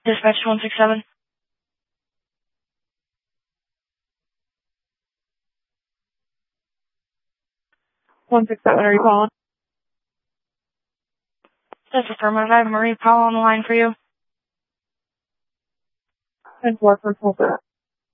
Dispatch 167. 167, are you calling? That's affirmative. I have Marie Powell on the line for you. 10-4 for